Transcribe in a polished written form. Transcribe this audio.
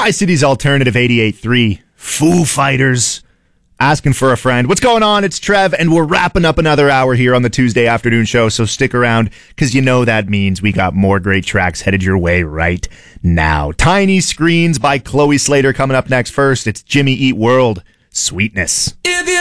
Tri-Cities Alternative 88.3. Foo Fighters. Asking for a friend. What's going on? It's Trev, and we're wrapping up another hour here on the Tuesday afternoon show, so stick around, because you know that means we got more great tracks headed your way right now. Tiny Screens by Chloe Slater coming up next. First, it's Jimmy Eat World, Sweetness. If you